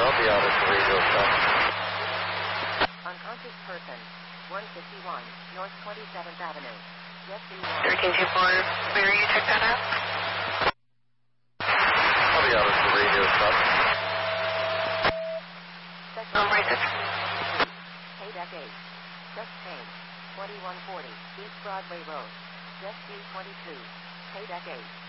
I'll be out at the radio shop. Unconscious person, 151 North 27th Avenue. Yes, 1324, where you check that out? I'll be out at the radio shop. Right there. Pay deck 8. Just change. 2140 East Broadway Road. Just 22. Pay deck 8.